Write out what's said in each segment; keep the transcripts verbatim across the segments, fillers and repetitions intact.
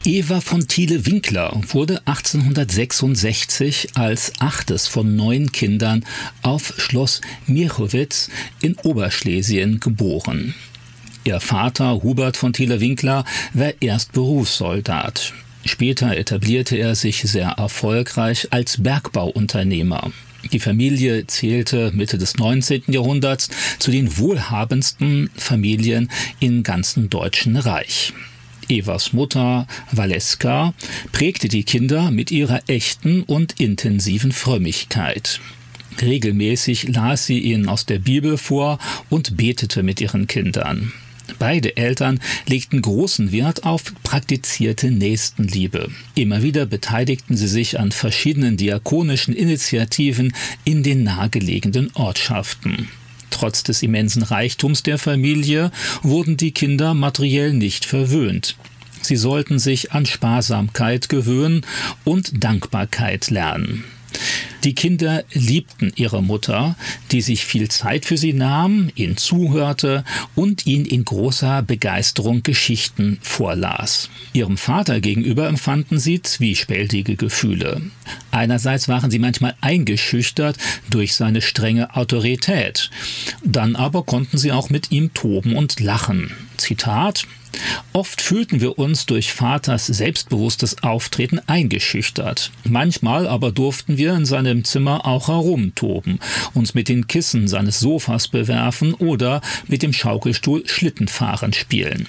Eva von Thiele-Winkler wurde achtzehnhundertsechsundsechzig als achtes von neun Kindern auf Schloss Mierchowitz in Oberschlesien geboren. Ihr Vater Hubert von Thiele-Winkler war erst Berufssoldat. Später etablierte er sich sehr erfolgreich als Bergbauunternehmer. Die Familie zählte Mitte des neunzehnten Jahrhunderts zu den wohlhabendsten Familien im ganzen Deutschen Reich. Evas Mutter, Valeska, prägte die Kinder mit ihrer echten und intensiven Frömmigkeit. Regelmäßig las sie ihnen aus der Bibel vor und betete mit ihren Kindern. Beide Eltern legten großen Wert auf praktizierte Nächstenliebe. Immer wieder beteiligten sie sich an verschiedenen diakonischen Initiativen in den nahegelegenen Ortschaften. Trotz des immensen Reichtums der Familie wurden die Kinder materiell nicht verwöhnt. Sie sollten sich an Sparsamkeit gewöhnen und Dankbarkeit lernen. Die Kinder liebten ihre Mutter, die sich viel Zeit für sie nahm, ihnen zuhörte und ihnen in großer Begeisterung Geschichten vorlas. Ihrem Vater gegenüber empfanden sie zwiespältige Gefühle. Einerseits waren sie manchmal eingeschüchtert durch seine strenge Autorität. Dann aber konnten sie auch mit ihm toben und lachen. Zitat: Oft fühlten wir uns durch Vaters selbstbewusstes Auftreten eingeschüchtert. Manchmal aber durften wir in seinem Zimmer auch herumtoben, uns mit den Kissen seines Sofas bewerfen oder mit dem Schaukelstuhl Schlittenfahren spielen.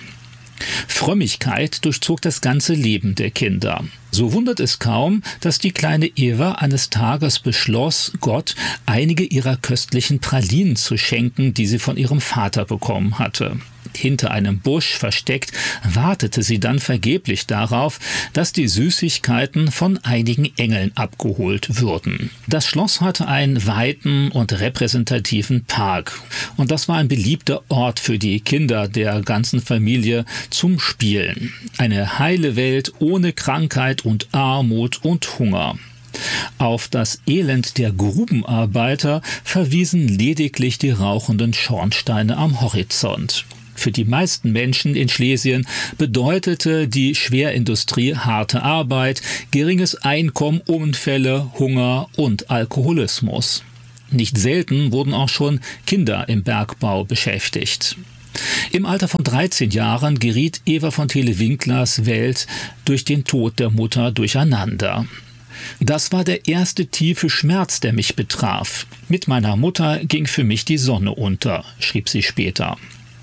Frömmigkeit durchzog das ganze Leben der Kinder. So wundert es kaum, dass die kleine Eva eines Tages beschloss, Gott einige ihrer köstlichen Pralinen zu schenken, die sie von ihrem Vater bekommen hatte. Hinter einem Busch versteckt, wartete sie dann vergeblich darauf, dass die Süßigkeiten von einigen Engeln abgeholt würden. Das Schloss hatte einen weiten und repräsentativen Park, und das war ein beliebter Ort für die Kinder der ganzen Familie zum Spielen. Eine heile Welt ohne Krankheit und Armut und Hunger. Auf das Elend der Grubenarbeiter verwiesen lediglich die rauchenden Schornsteine am Horizont. Für die meisten Menschen in Schlesien bedeutete die Schwerindustrie harte Arbeit, geringes Einkommen, Unfälle, Hunger und Alkoholismus. Nicht selten wurden auch schon Kinder im Bergbau beschäftigt. Im Alter von dreizehn Jahren geriet Eva von Thiele-Winklers Welt durch den Tod der Mutter durcheinander. Das war der erste tiefe Schmerz, der mich betraf. Mit meiner Mutter ging für mich die Sonne unter, schrieb sie später.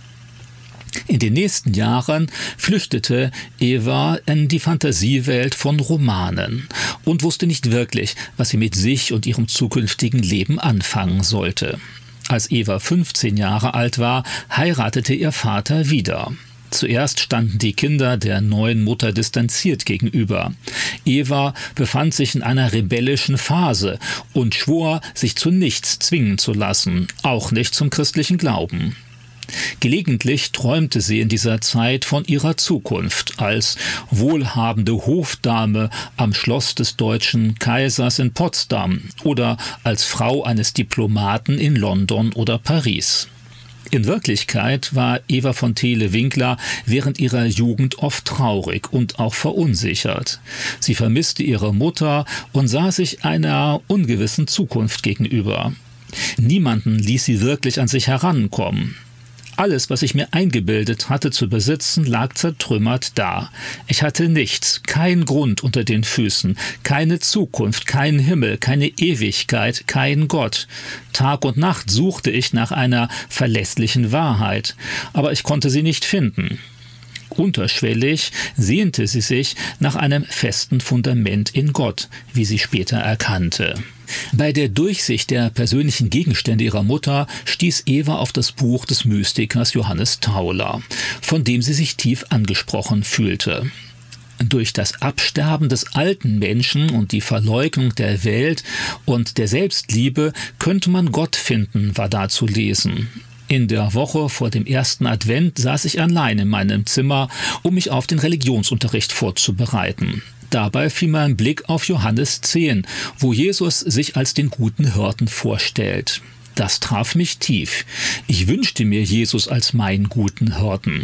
In den nächsten Jahren flüchtete Eva in die Fantasiewelt von Romanen und wusste nicht wirklich, was sie mit sich und ihrem zukünftigen Leben anfangen sollte. Als Eva fünfzehn Jahre alt war, heiratete ihr Vater wieder. Zuerst standen die Kinder der neuen Mutter distanziert gegenüber. Eva befand sich in einer rebellischen Phase und schwor, sich zu nichts zwingen zu lassen, auch nicht zum christlichen Glauben. Gelegentlich träumte sie in dieser Zeit von ihrer Zukunft als wohlhabende Hofdame am Schloss des deutschen Kaisers in Potsdam oder als Frau eines Diplomaten in London oder Paris. In Wirklichkeit war Eva von Thiele-Winkler während ihrer Jugend oft traurig und auch verunsichert. Sie vermisste ihre Mutter und sah sich einer ungewissen Zukunft gegenüber. Niemanden ließ sie wirklich an sich herankommen. Alles, was ich mir eingebildet hatte zu besitzen, lag zertrümmert da. Ich hatte nichts, keinen Grund unter den Füßen, keine Zukunft, keinen Himmel, keine Ewigkeit, kein Gott. Tag und Nacht suchte ich nach einer verlässlichen Wahrheit, aber ich konnte sie nicht finden. Unterschwellig sehnte sie sich nach einem festen Fundament in Gott, wie sie später erkannte. Bei der Durchsicht der persönlichen Gegenstände ihrer Mutter stieß Eva auf das Buch des Mystikers Johannes Tauler, von dem sie sich tief angesprochen fühlte. Durch das Absterben des alten Menschen und die Verleugnung der Welt und der Selbstliebe könnte man Gott finden, war da zu lesen. In der Woche vor dem ersten Advent saß ich allein in meinem Zimmer, um mich auf den Religionsunterricht vorzubereiten. Dabei fiel mein Blick auf Johannes zehn, wo Jesus sich als den guten Hirten vorstellt. Das traf mich tief. Ich wünschte mir Jesus als meinen guten Hirten.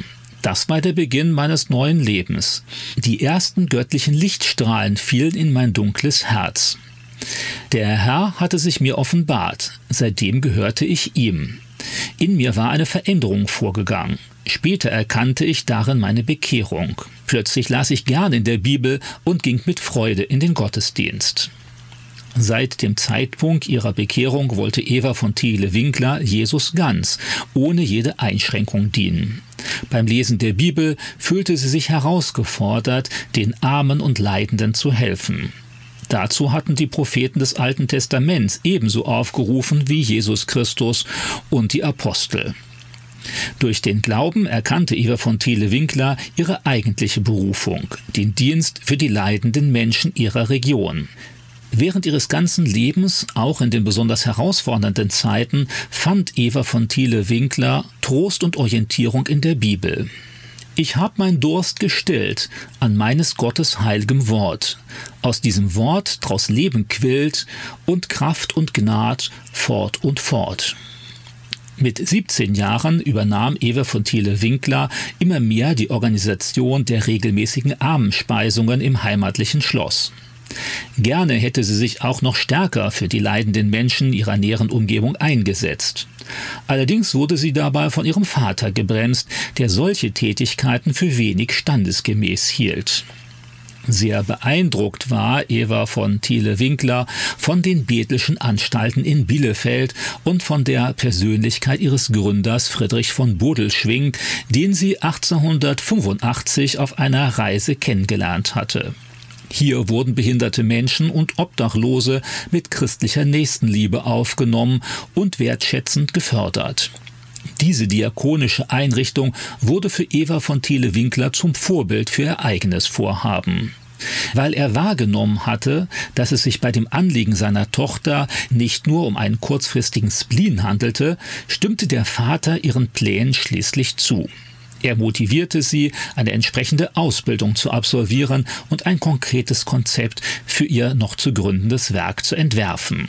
Das war der Beginn meines neuen Lebens. Die ersten göttlichen Lichtstrahlen fielen in mein dunkles Herz. Der Herr hatte sich mir offenbart. Seitdem gehörte ich ihm. In mir war eine Veränderung vorgegangen. Später erkannte ich darin meine Bekehrung. Plötzlich las ich gern in der Bibel und ging mit Freude in den Gottesdienst. Seit dem Zeitpunkt ihrer Bekehrung wollte Eva von Thiele-Winkler Jesus ganz, ohne jede Einschränkung dienen. Beim Lesen der Bibel fühlte sie sich herausgefordert, den Armen und Leidenden zu helfen. Dazu hatten die Propheten des Alten Testaments ebenso aufgerufen wie Jesus Christus und die Apostel. Durch den Glauben erkannte Eva von Thiele-Winkler ihre eigentliche Berufung, den Dienst für die leidenden Menschen ihrer Region. Während ihres ganzen Lebens, auch in den besonders herausfordernden Zeiten, fand Eva von Thiele-Winkler Trost und Orientierung in der Bibel. Ich hab mein Durst gestillt an meines Gottes heiligem Wort. Aus diesem Wort draus Leben quillt und Kraft und Gnad fort und fort. Mit siebzehn Jahren übernahm Eva von Thiele-Winkler immer mehr die Organisation der regelmäßigen Armenspeisungen im heimatlichen Schloss. Gerne hätte sie sich auch noch stärker für die leidenden Menschen ihrer näheren Umgebung eingesetzt. Allerdings wurde sie dabei von ihrem Vater gebremst, der solche Tätigkeiten für wenig standesgemäß hielt. Sehr beeindruckt war Eva von Thiele-Winkler von den Bethelschen Anstalten in Bielefeld und von der Persönlichkeit ihres Gründers Friedrich von Bodelschwingh, den sie achtzehnhundertfünfundachtzig auf einer Reise kennengelernt hatte. Hier wurden behinderte Menschen und Obdachlose mit christlicher Nächstenliebe aufgenommen und wertschätzend gefördert. Diese diakonische Einrichtung wurde für Eva von Thiele-Winkler zum Vorbild für ihr eigenes Vorhaben. Weil er wahrgenommen hatte, dass es sich bei dem Anliegen seiner Tochter nicht nur um einen kurzfristigen Spleen handelte, stimmte der Vater ihren Plänen schließlich zu. Er motivierte sie, eine entsprechende Ausbildung zu absolvieren und ein konkretes Konzept für ihr noch zu gründendes Werk zu entwerfen.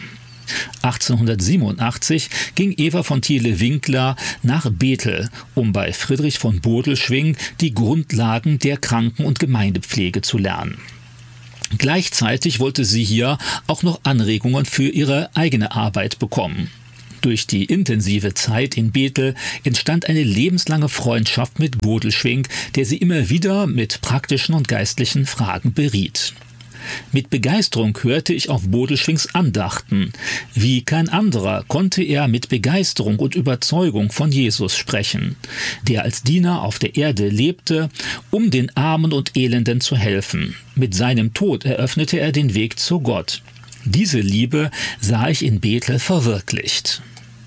achtzehnhundertsiebenundachtzig ging Eva von Thiele-Winkler nach Bethel, um bei Friedrich von Bodelschwingh die Grundlagen der Kranken- und Gemeindepflege zu lernen. Gleichzeitig wollte sie hier auch noch Anregungen für ihre eigene Arbeit bekommen. Durch die intensive Zeit in Bethel entstand eine lebenslange Freundschaft mit Bodelschwingh, der sie immer wieder mit praktischen und geistlichen Fragen beriet. Mit Begeisterung hörte ich auf Bodelschwinghs Andachten. Wie kein anderer konnte er mit Begeisterung und Überzeugung von Jesus sprechen, der als Diener auf der Erde lebte, um den Armen und Elenden zu helfen. Mit seinem Tod eröffnete er den Weg zu Gott. Diese Liebe sah ich in Bethel verwirklicht.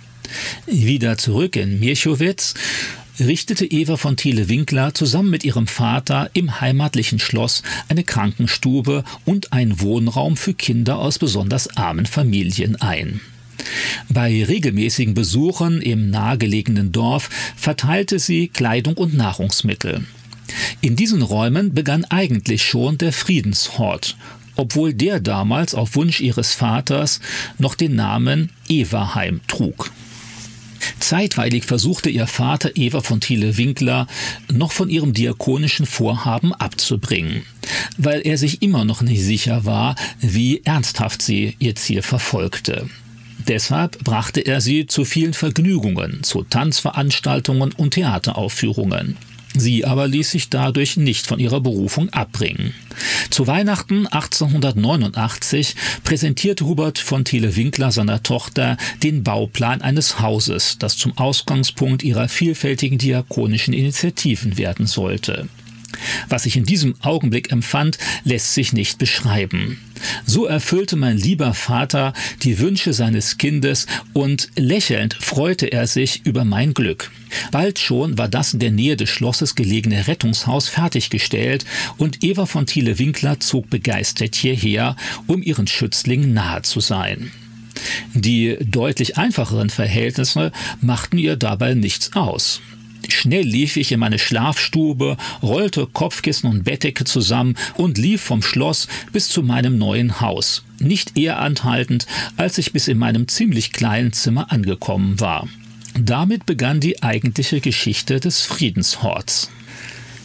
Wieder zurück in Mirchowitz richtete Eva von Thiele-Winkler zusammen mit ihrem Vater im heimatlichen Schloss eine Krankenstube und einen Wohnraum für Kinder aus besonders armen Familien ein. Bei regelmäßigen Besuchen im nahegelegenen Dorf verteilte sie Kleidung und Nahrungsmittel. In diesen Räumen begann eigentlich schon der Friedenshort, obwohl der damals auf Wunsch ihres Vaters noch den Namen Evaheim trug. Zeitweilig versuchte ihr Vater Eva von Thiele-Winkler noch von ihrem diakonischen Vorhaben abzubringen, weil er sich immer noch nicht sicher war, wie ernsthaft sie ihr Ziel verfolgte. Deshalb brachte er sie zu vielen Vergnügungen, zu Tanzveranstaltungen und Theateraufführungen. Sie aber ließ sich dadurch nicht von ihrer Berufung abbringen. Zu Weihnachten achtzehnhundertneunundachtzig präsentierte Hubert von Thiele-Winkler seiner Tochter den Bauplan eines Hauses, das zum Ausgangspunkt ihrer vielfältigen diakonischen Initiativen werden sollte. Was ich in diesem Augenblick empfand, lässt sich nicht beschreiben. So erfüllte mein lieber Vater die Wünsche seines Kindes und lächelnd freute er sich über mein Glück. Bald schon war das in der Nähe des Schlosses gelegene Rettungshaus fertiggestellt und Eva von Thiele-Winkler zog begeistert hierher, um ihren Schützlingen nahe zu sein. Die deutlich einfacheren Verhältnisse machten ihr dabei nichts aus. Schnell lief ich in meine Schlafstube, rollte Kopfkissen und Bettdecke zusammen und lief vom Schloss bis zu meinem neuen Haus, nicht eher anhaltend, als ich bis in meinem ziemlich kleinen Zimmer angekommen war. Damit begann die eigentliche Geschichte des Friedenshorts.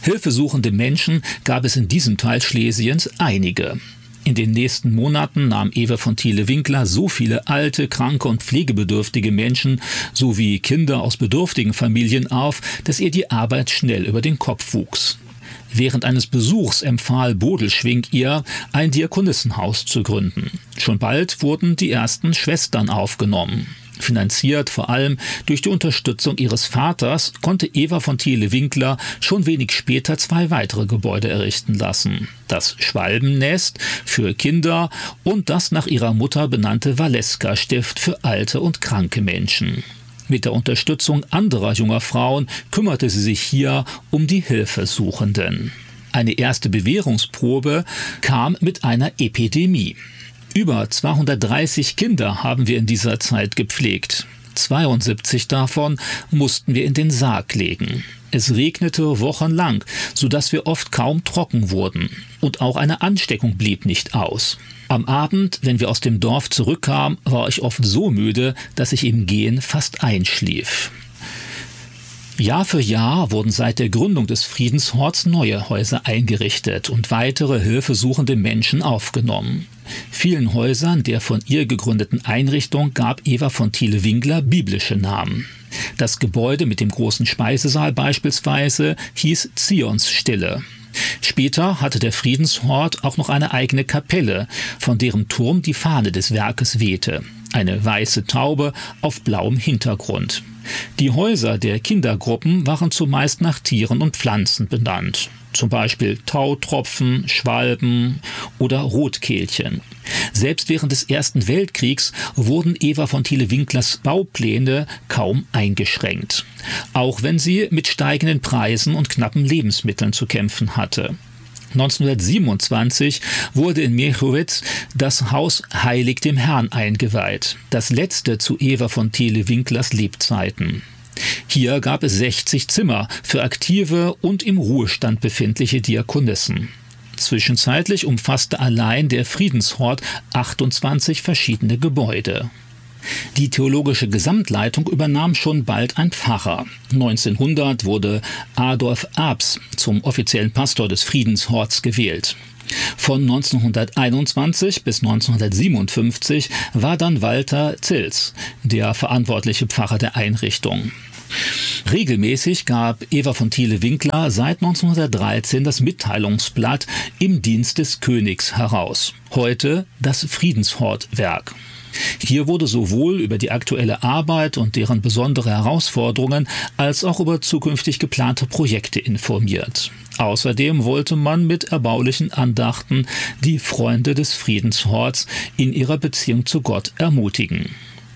Hilfesuchende Menschen gab es in diesem Teil Schlesiens einige. In den nächsten Monaten nahm Eva von Thiele-Winkler so viele alte, kranke und pflegebedürftige Menschen sowie Kinder aus bedürftigen Familien auf, dass ihr die Arbeit schnell über den Kopf wuchs. Während eines Besuchs empfahl Bodelschwingh ihr, ein Diakonissenhaus zu gründen. Schon bald wurden die ersten Schwestern aufgenommen. Finanziert vor allem durch die Unterstützung ihres Vaters, konnte Eva von Thiele-Winkler schon wenig später zwei weitere Gebäude errichten lassen. Das Schwalbennest für Kinder und das nach ihrer Mutter benannte Valeska-Stift für alte und kranke Menschen. Mit der Unterstützung anderer junger Frauen kümmerte sie sich hier um die Hilfesuchenden. Eine erste Bewährungsprobe kam mit einer Epidemie. Über zweihundertdreißig Kinder haben wir in dieser Zeit gepflegt. zweiundsiebzig davon mussten wir in den Sarg legen. Es regnete wochenlang, sodass wir oft kaum trocken wurden. Und auch eine Ansteckung blieb nicht aus. Am Abend, wenn wir aus dem Dorf zurückkamen, war ich oft so müde, dass ich im Gehen fast einschlief. Jahr für Jahr wurden seit der Gründung des Friedenshorts neue Häuser eingerichtet und weitere hilfesuchende Menschen aufgenommen. Vielen Häusern der von ihr gegründeten Einrichtung gab Eva von Thiele-Winkler biblische Namen. Das Gebäude mit dem großen Speisesaal beispielsweise hieß Zionsstille. Später hatte der Friedenshort auch noch eine eigene Kapelle, von deren Turm die Fahne des Werkes wehte. Eine weiße Taube auf blauem Hintergrund. Die Häuser der Kindergruppen waren zumeist nach Tieren und Pflanzen benannt. Zum Beispiel Tautropfen, Schwalben oder Rotkehlchen. Selbst während des Ersten Weltkriegs wurden Eva von Thiele-Winklers Baupläne kaum eingeschränkt. Auch wenn sie mit steigenden Preisen und knappen Lebensmitteln zu kämpfen hatte. neunzehnhundertsiebenundzwanzig wurde in Mierchowitz das Haus Heilig dem Herrn eingeweiht, das letzte zu Eva von Thiele-Winklers Lebzeiten. Hier gab es sechzig Zimmer für aktive und im Ruhestand befindliche Diakonissen. Zwischenzeitlich umfasste allein der Friedenshort achtundzwanzig verschiedene Gebäude. Die theologische Gesamtleitung übernahm schon bald ein Pfarrer. neunzehnhundert wurde Adolf Abs zum offiziellen Pastor des Friedenshorts gewählt. Von neunzehnhunderteinundzwanzig bis neunzehnhundertsiebenundfünfzig war dann Walter Zils der verantwortliche Pfarrer der Einrichtung. Regelmäßig gab Eva von Thiele-Winkler seit neunzehnhundertdreizehn das Mitteilungsblatt Im Dienst des Königs heraus, heute das Friedenshortwerk. Hier wurde sowohl über die aktuelle Arbeit und deren besondere Herausforderungen als auch über zukünftig geplante Projekte informiert. Außerdem wollte man mit erbaulichen Andachten die Freunde des Friedenshorts in ihrer Beziehung zu Gott ermutigen.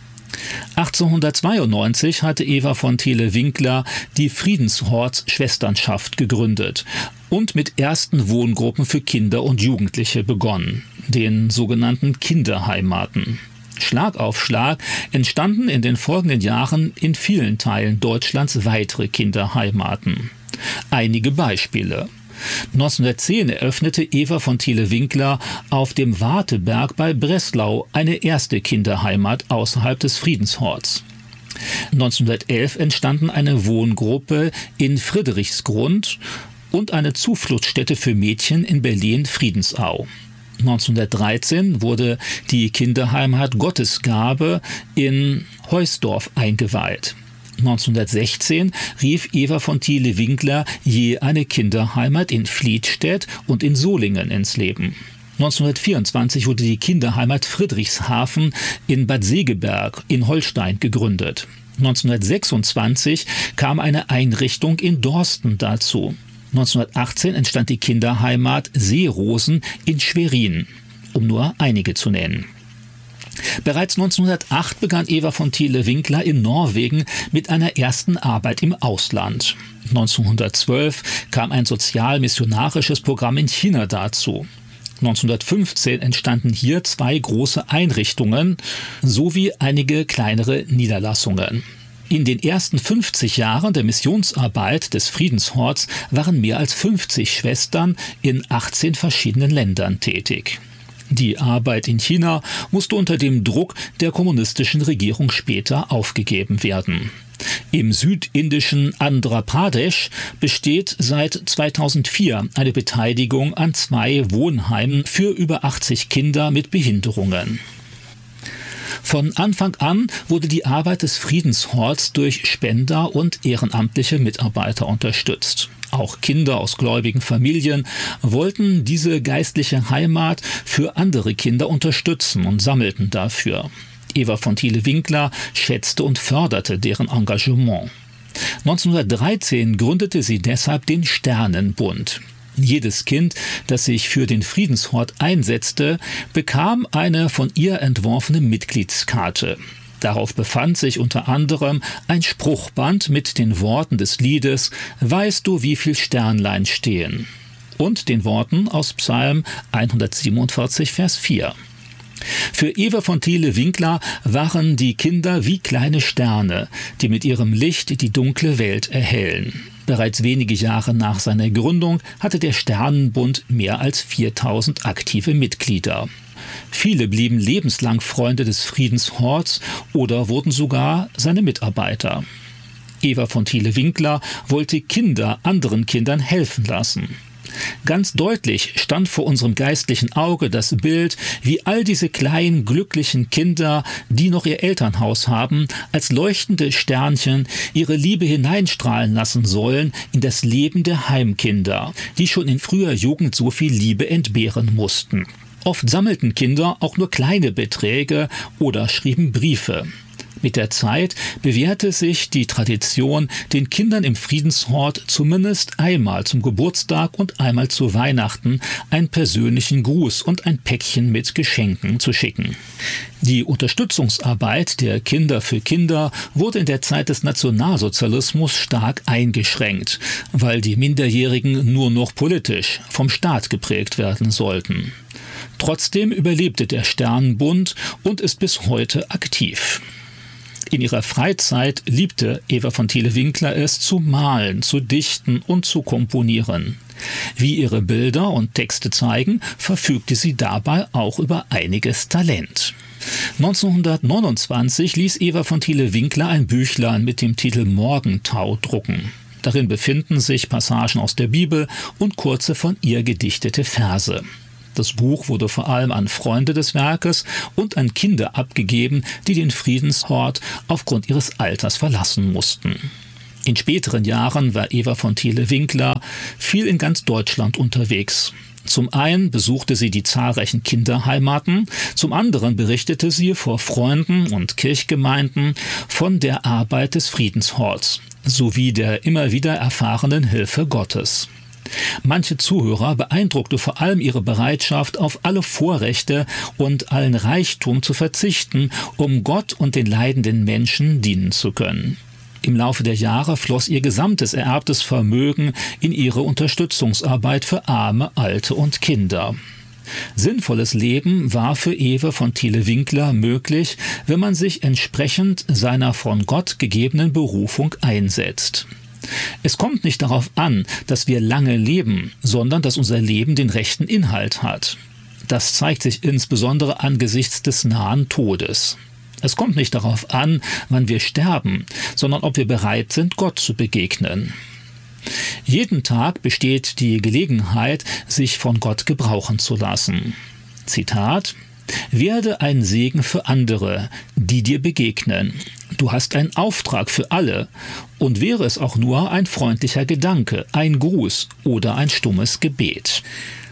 achtzehnhundertzweiundneunzig hatte Eva von Thiele-Winkler die Friedenshorts-Schwesternschaft gegründet und mit ersten Wohngruppen für Kinder und Jugendliche begonnen, den sogenannten Kinderheimaten. Schlag auf Schlag entstanden in den folgenden Jahren in vielen Teilen Deutschlands weitere Kinderheimaten. Einige Beispiele. neunzehnhundertzehn eröffnete Eva von Thiele-Winkler auf dem Warteberg bei Breslau eine erste Kinderheimat außerhalb des Friedenshorts. neunzehnhundertelf entstanden eine Wohngruppe in Friedrichsgrund und eine Zufluchtsstätte für Mädchen in Berlin-Friedensau. neunzehnhundertdreizehn wurde die Kinderheimat Gottesgabe in Heusdorf eingeweiht. neunzehnhundertsechzehn rief Eva von Thiele-Winkler je eine Kinderheimat in Fliedstedt und in Solingen ins Leben. neunzehnhundertvierundzwanzig wurde die Kinderheimat Friedrichshafen in Bad Segeberg in Holstein gegründet. neunzehnhundertsechsundzwanzig kam eine Einrichtung in Dorsten dazu. neunzehnhundertachtzehn entstand die Kinderheimat Seerosen in Schwerin, um nur einige zu nennen. Bereits neunzehnhundertacht begann Eva von Thiele-Winkler in Norwegen mit einer ersten Arbeit im Ausland. neunzehnhundertzwölf kam ein sozial-missionarisches Programm in China dazu. neunzehnhundertfünfzehn entstanden hier zwei große Einrichtungen sowie einige kleinere Niederlassungen. In den ersten fünfzig Jahren der Missionsarbeit des Friedenshorts waren mehr als fünfzig Schwestern in achtzehn verschiedenen Ländern tätig. Die Arbeit in China musste unter dem Druck der kommunistischen Regierung später aufgegeben werden. Im südindischen Andhra Pradesh besteht seit zweitausendvier eine Beteiligung an zwei Wohnheimen für über achtzig Kinder mit Behinderungen. Von Anfang an wurde die Arbeit des Friedenshorts durch Spender und ehrenamtliche Mitarbeiter unterstützt. Auch Kinder aus gläubigen Familien wollten diese geistliche Heimat für andere Kinder unterstützen und sammelten dafür. Eva von Thiele-Winkler schätzte und förderte deren Engagement. neunzehnhundertdreizehn gründete sie deshalb den Sternenbund. Jedes Kind, das sich für den Friedenshort einsetzte, bekam eine von ihr entworfene Mitgliedskarte. Darauf befand sich unter anderem ein Spruchband mit den Worten des Liedes »Weißt du, wie viel Sternlein stehen?« und den Worten aus Psalm hundertsiebenundvierzig, Vers vier. Für Eva von Thiele-Winkler waren die Kinder wie kleine Sterne, die mit ihrem Licht die dunkle Welt erhellen. Bereits wenige Jahre nach seiner Gründung hatte der Sternenbund mehr als viertausend aktive Mitglieder. Viele blieben lebenslang Freunde des Friedenshorts oder wurden sogar seine Mitarbeiter. Eva von Thiele-Winkler wollte Kinder anderen Kindern helfen lassen. Ganz deutlich stand vor unserem geistlichen Auge das Bild, wie all diese kleinen, glücklichen Kinder, die noch ihr Elternhaus haben, als leuchtende Sternchen ihre Liebe hineinstrahlen lassen sollen in das Leben der Heimkinder, die schon in früher Jugend so viel Liebe entbehren mussten. Oft sammelten Kinder auch nur kleine Beträge oder schrieben Briefe. Mit der Zeit bewährte sich die Tradition, den Kindern im Friedenshort zumindest einmal zum Geburtstag und einmal zu Weihnachten einen persönlichen Gruß und ein Päckchen mit Geschenken zu schicken. Die Unterstützungsarbeit der Kinder für Kinder wurde in der Zeit des Nationalsozialismus stark eingeschränkt, weil die Minderjährigen nur noch politisch vom Staat geprägt werden sollten. Trotzdem überlebte der Sternenbund und ist bis heute aktiv. In ihrer Freizeit liebte Eva von Thiele-Winkler es, zu malen, zu dichten und zu komponieren. Wie ihre Bilder und Texte zeigen, verfügte sie dabei auch über einiges Talent. neunzehnhundertneunundzwanzig ließ Eva von Thiele-Winkler ein Büchlein mit dem Titel Morgentau drucken. Darin befinden sich Passagen aus der Bibel und kurze von ihr gedichtete Verse. Das Buch wurde vor allem an Freunde des Werkes und an Kinder abgegeben, die den Friedenshort aufgrund ihres Alters verlassen mussten. In späteren Jahren war Eva von Thiele-Winkler viel in ganz Deutschland unterwegs. Zum einen besuchte sie die zahlreichen Kinderheimaten, zum anderen berichtete sie vor Freunden und Kirchgemeinden von der Arbeit des Friedenshorts sowie der immer wieder erfahrenen Hilfe Gottes. Manche Zuhörer beeindruckte vor allem ihre Bereitschaft, auf alle Vorrechte und allen Reichtum zu verzichten, um Gott und den leidenden Menschen dienen zu können. Im Laufe der Jahre floss ihr gesamtes ererbtes Vermögen in ihre Unterstützungsarbeit für Arme, Alte und Kinder. Sinnvolles Leben war für Eva von Thiele-Winkler möglich, wenn man sich entsprechend seiner von Gott gegebenen Berufung einsetzt. Es kommt nicht darauf an, dass wir lange leben, sondern dass unser Leben den rechten Inhalt hat. Das zeigt sich insbesondere angesichts des nahen Todes. Es kommt nicht darauf an, wann wir sterben, sondern ob wir bereit sind, Gott zu begegnen. Jeden Tag besteht die Gelegenheit, sich von Gott gebrauchen zu lassen. Zitat: »Werde ein Segen für andere, die dir begegnen. Du hast einen Auftrag für alle, und wäre es auch nur ein freundlicher Gedanke, ein Gruß oder ein stummes Gebet.«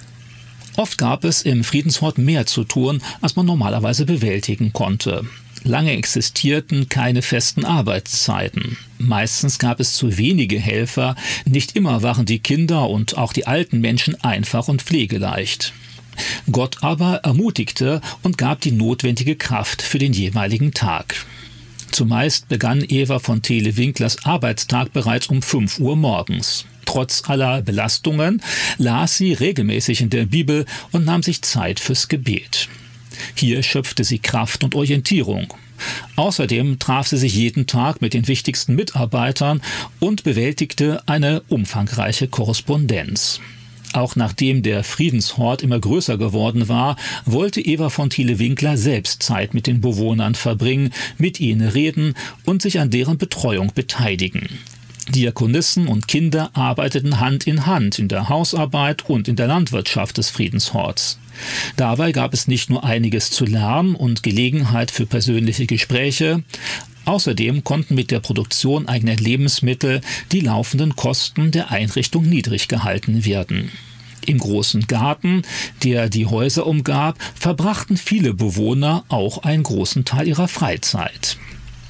Oft gab es im Friedenshort mehr zu tun, als man normalerweise bewältigen konnte. Lange existierten keine festen Arbeitszeiten. Meistens gab es zu wenige Helfer, nicht immer waren die Kinder und auch die alten Menschen einfach und pflegeleicht. Gott aber ermutigte und gab die notwendige Kraft für den jeweiligen Tag. Zumeist begann Eva von Thiele-Winklers Arbeitstag bereits um fünf Uhr morgens. Trotz aller Belastungen las sie regelmäßig in der Bibel und nahm sich Zeit fürs Gebet. Hier schöpfte sie Kraft und Orientierung. Außerdem traf sie sich jeden Tag mit den wichtigsten Mitarbeitern und bewältigte eine umfangreiche Korrespondenz. Auch nachdem der Friedenshort immer größer geworden war, wollte Eva von Thiele-Winkler selbst Zeit mit den Bewohnern verbringen, mit ihnen reden und sich an deren Betreuung beteiligen. Diakonissen und Kinder arbeiteten Hand in Hand in der Hausarbeit und in der Landwirtschaft des Friedenshorts. Dabei gab es nicht nur einiges zu lernen und Gelegenheit für persönliche Gespräche, außerdem konnten mit der Produktion eigener Lebensmittel die laufenden Kosten der Einrichtung niedrig gehalten werden. Im großen Garten, der die Häuser umgab, verbrachten viele Bewohner auch einen großen Teil ihrer Freizeit.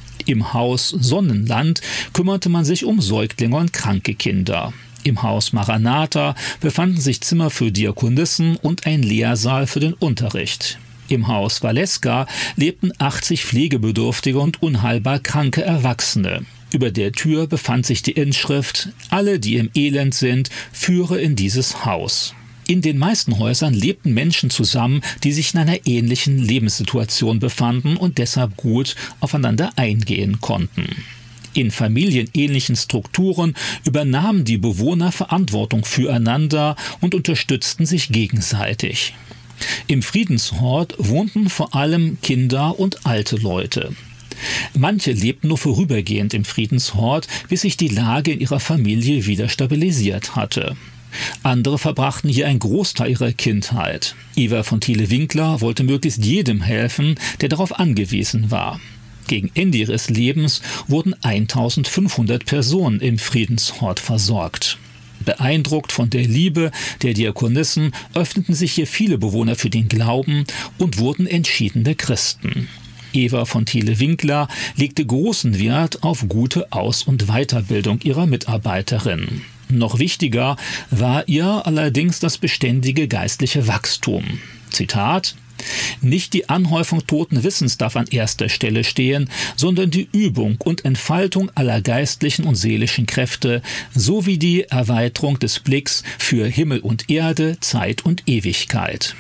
Im Haus Sonnenland kümmerte man sich um Säuglinge und kranke Kinder. Im Haus Maranatha befanden sich Zimmer für Diakonissen und ein Lehrsaal für den Unterricht. Im Haus Valeska lebten achtzig pflegebedürftige und unheilbar kranke Erwachsene. Über der Tür befand sich die Inschrift: Alle, die im Elend sind, führe in dieses Haus. In den meisten Häusern lebten Menschen zusammen, die sich in einer ähnlichen Lebenssituation befanden und deshalb gut aufeinander eingehen konnten. In familienähnlichen Strukturen übernahmen die Bewohner Verantwortung füreinander und unterstützten sich gegenseitig. Im Friedenshort wohnten vor allem Kinder und alte Leute. Manche lebten nur vorübergehend im Friedenshort, bis sich die Lage in ihrer Familie wieder stabilisiert hatte. Andere verbrachten hier einen Großteil ihrer Kindheit. Eva von Thiele-Winkler wollte möglichst jedem helfen, der darauf angewiesen war. Gegen Ende ihres Lebens wurden eintausendfünfhundert Personen im Friedenshort versorgt. Beeindruckt von der Liebe der Diakonissen öffneten sich hier viele Bewohner für den Glauben und wurden entschiedene Christen. Eva von Thiele-Winkler legte großen Wert auf gute Aus- und Weiterbildung ihrer Mitarbeiterinnen. Noch wichtiger war ihr allerdings das beständige geistliche Wachstum. Zitat: Nicht die Anhäufung toten Wissens darf an erster Stelle stehen, sondern die Übung und Entfaltung aller geistlichen und seelischen Kräfte sowie die Erweiterung des Blicks für Himmel und Erde, Zeit und Ewigkeit.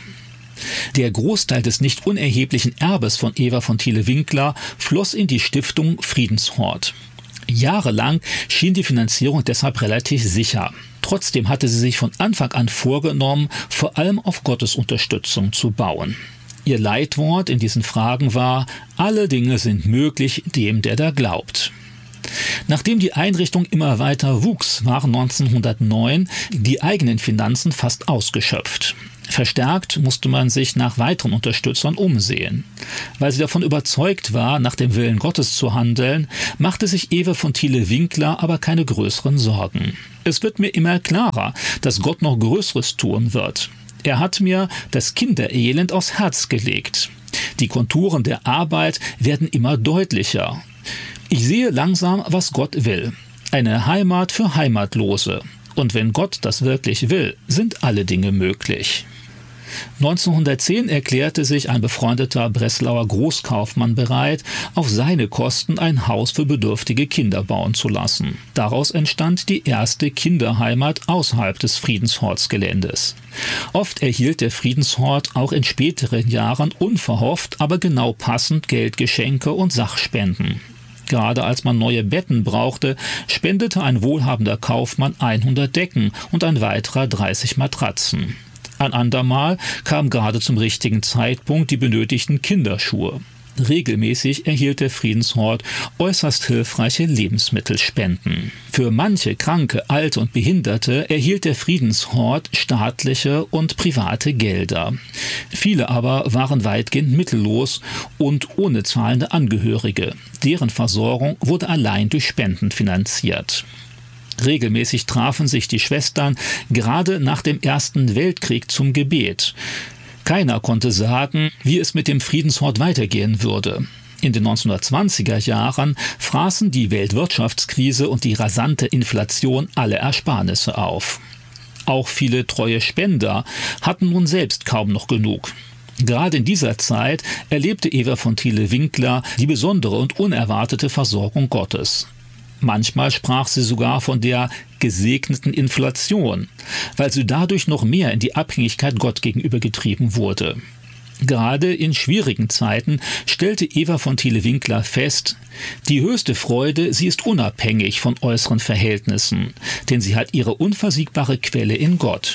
Der Großteil des nicht unerheblichen Erbes von Eva von Thiele-Winkler floss in die Stiftung Friedenshort. Jahrelang schien die Finanzierung deshalb relativ sicher. Trotzdem hatte sie sich von Anfang an vorgenommen, vor allem auf Gottes Unterstützung zu bauen. Ihr Leitwort in diesen Fragen war: Alle Dinge sind möglich dem, der da glaubt. Nachdem die Einrichtung immer weiter wuchs, waren neunzehnhundertneun die eigenen Finanzen fast ausgeschöpft. Verstärkt musste man sich nach weiteren Unterstützern umsehen. Weil sie davon überzeugt war, nach dem Willen Gottes zu handeln, machte sich Eva von Thiele-Winkler aber keine größeren Sorgen. Es wird mir immer klarer, dass Gott noch Größeres tun wird. Er hat mir das Kinderelend aufs Herz gelegt. Die Konturen der Arbeit werden immer deutlicher. Ich sehe langsam, was Gott will. Eine Heimat für Heimatlose. Und wenn Gott das wirklich will, sind alle Dinge möglich. neunzehnhundertzehn erklärte sich ein befreundeter Breslauer Großkaufmann bereit, auf seine Kosten ein Haus für bedürftige Kinder bauen zu lassen. Daraus entstand die erste Kinderheimat außerhalb des Friedenshortsgeländes. Oft erhielt der Friedenshort auch in späteren Jahren unverhofft, aber genau passend Geldgeschenke und Sachspenden. Gerade als man neue Betten brauchte, spendete ein wohlhabender Kaufmann hundert Decken und ein weiterer dreißig Matratzen. Ein andermal kam gerade zum richtigen Zeitpunkt die benötigten Kinderschuhe. Regelmäßig erhielt der Friedenshort äußerst hilfreiche Lebensmittelspenden. Für manche Kranke, Alte und Behinderte erhielt der Friedenshort staatliche und private Gelder. Viele aber waren weitgehend mittellos und ohne zahlende Angehörige. Deren Versorgung wurde allein durch Spenden finanziert. Regelmäßig trafen sich die Schwestern gerade nach dem Ersten Weltkrieg zum Gebet. Keiner konnte sagen, wie es mit dem Friedenshort weitergehen würde. In den neunzehnhundertzwanziger Jahren fraßen die Weltwirtschaftskrise und die rasante Inflation alle Ersparnisse auf. Auch viele treue Spender hatten nun selbst kaum noch genug. Gerade in dieser Zeit erlebte Eva von Thiele-Winkler die besondere und unerwartete Versorgung Gottes. Manchmal sprach sie sogar von der gesegneten Inflation, weil sie dadurch noch mehr in die Abhängigkeit Gott gegenüber getrieben wurde. Gerade in schwierigen Zeiten stellte Eva von Thiele-Winkler fest, die höchste Freude, sie ist unabhängig von äußeren Verhältnissen, denn sie hat ihre unversiegbare Quelle in Gott.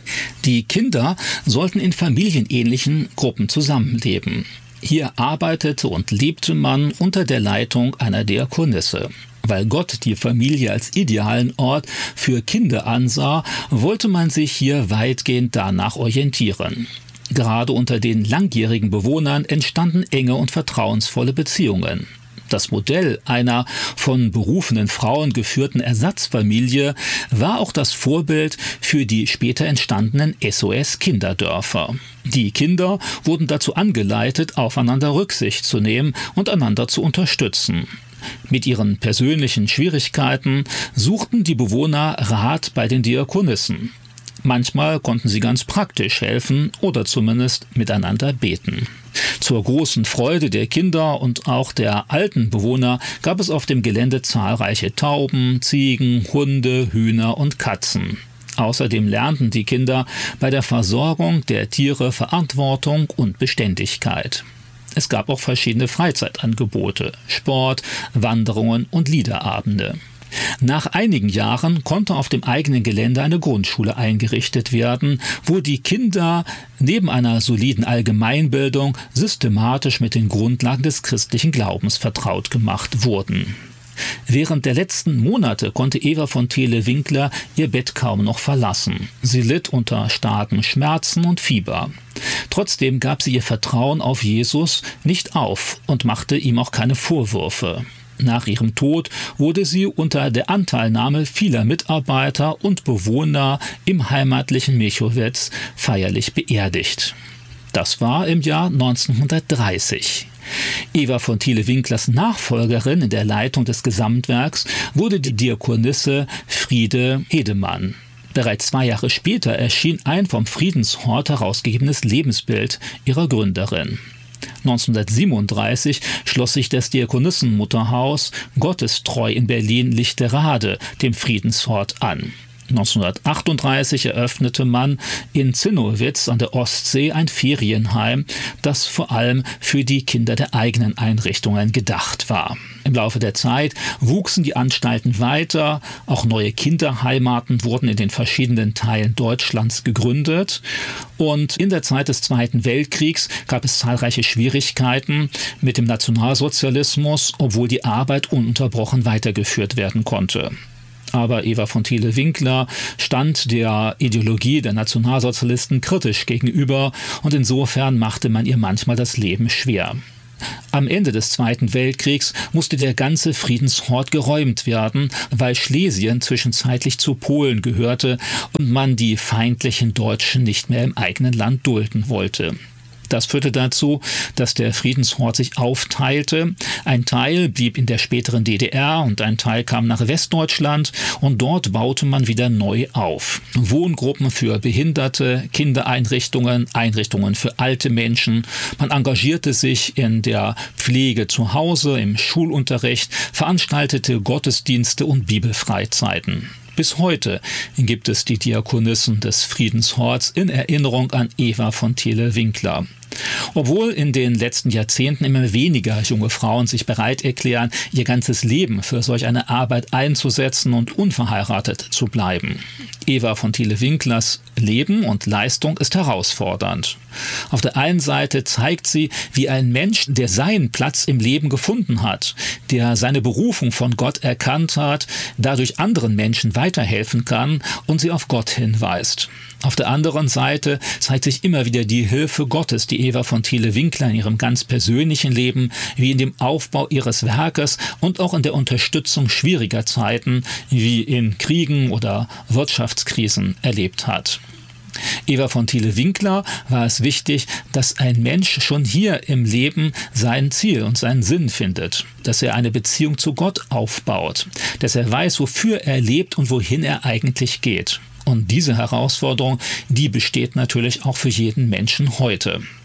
Die Kinder sollten in familienähnlichen Gruppen zusammenleben. Hier arbeitete und lebte man unter der Leitung einer Diakonisse. Weil Gott die Familie als idealen Ort für Kinder ansah, wollte man sich hier weitgehend danach orientieren. Gerade unter den langjährigen Bewohnern entstanden enge und vertrauensvolle Beziehungen. Das Modell einer von berufenen Frauen geführten Ersatzfamilie war auch das Vorbild für die später entstandenen S O S-Kinderdörfer. Die Kinder wurden dazu angeleitet, aufeinander Rücksicht zu nehmen und einander zu unterstützen. Mit ihren persönlichen Schwierigkeiten suchten die Bewohner Rat bei den Diakonissen. Manchmal konnten sie ganz praktisch helfen oder zumindest miteinander beten. Zur großen Freude der Kinder und auch der alten Bewohner gab es auf dem Gelände zahlreiche Tauben, Ziegen, Hunde, Hühner und Katzen. Außerdem lernten die Kinder bei der Versorgung der Tiere Verantwortung und Beständigkeit. Es gab auch verschiedene Freizeitangebote, Sport, Wanderungen und Liederabende. Nach einigen Jahren konnte auf dem eigenen Gelände eine Grundschule eingerichtet werden, wo die Kinder neben einer soliden Allgemeinbildung systematisch mit den Grundlagen des christlichen Glaubens vertraut gemacht wurden. Während der letzten Monate konnte Eva von Thele-Winkler ihr Bett kaum noch verlassen. Sie litt unter starken Schmerzen und Fieber. Trotzdem gab sie ihr Vertrauen auf Jesus nicht auf und machte ihm auch keine Vorwürfe. Nach ihrem Tod wurde sie unter der Anteilnahme vieler Mitarbeiter und Bewohner im heimatlichen Měchowec feierlich beerdigt. Das war im Jahr neunzehnhundertdreißig. Eva von Thele-Winklers Nachfolgerin in der Leitung des Gesamtwerks wurde die Diakonisse Friede Hedemann. Bereits zwei Jahre später erschien ein vom Friedenshort herausgegebenes Lebensbild ihrer Gründerin. neunzehnhundertsiebenunddreißig schloss sich das Diakonissenmutterhaus Gottestreu in Berlin-Lichterade dem Friedenshort an. neunzehnhundertachtunddreißig eröffnete man in Zinnowitz an der Ostsee ein Ferienheim, das vor allem für die Kinder der eigenen Einrichtungen gedacht war. Im Laufe der Zeit wuchsen die Anstalten weiter, auch neue Kinderheimaten wurden in den verschiedenen Teilen Deutschlands gegründet und in der Zeit des Zweiten Weltkriegs gab es zahlreiche Schwierigkeiten mit dem Nationalsozialismus, obwohl die Arbeit ununterbrochen weitergeführt werden konnte. Aber Eva von Thele-Winkler stand der Ideologie der Nationalsozialisten kritisch gegenüber und insofern machte man ihr manchmal das Leben schwer. Am Ende des Zweiten Weltkriegs musste der ganze Friedenshort geräumt werden, weil Schlesien zwischenzeitlich zu Polen gehörte und man die feindlichen Deutschen nicht mehr im eigenen Land dulden wollte. Das führte dazu, dass der Friedenshort sich aufteilte. Ein Teil blieb in der späteren D D R und ein Teil kam nach Westdeutschland und dort baute man wieder neu auf. Wohngruppen für Behinderte, Kindereinrichtungen, Einrichtungen für alte Menschen. Man engagierte sich in der Pflege zu Hause, im Schulunterricht, veranstaltete Gottesdienste und Bibelfreizeiten. Bis heute gibt es die Diakonissen des Friedenshorts in Erinnerung an Eva von Thele-Winkler. Obwohl in den letzten Jahrzehnten immer weniger junge Frauen sich bereit erklären, ihr ganzes Leben für solch eine Arbeit einzusetzen und unverheiratet zu bleiben. Eva von Thele-Winklers Leben und Leistung ist herausfordernd. Auf der einen Seite zeigt sie, wie ein Mensch, der seinen Platz im Leben gefunden hat, der seine Berufung von Gott erkannt hat, dadurch anderen Menschen weiterhelfen kann und sie auf Gott hinweist. Auf der anderen Seite zeigt sich immer wieder die Hilfe Gottes, die Eva von Thele-Winkler in ihrem ganz persönlichen Leben, wie in dem Aufbau ihres Werkes und auch in der Unterstützung schwieriger Zeiten, wie in Kriegen oder Wirtschaftskrisen erlebt hat. Eva von Thele-Winkler war es wichtig, dass ein Mensch schon hier im Leben sein Ziel und seinen Sinn findet, dass er eine Beziehung zu Gott aufbaut, dass er weiß, wofür er lebt und wohin er eigentlich geht. Und diese Herausforderung, die besteht natürlich auch für jeden Menschen heute.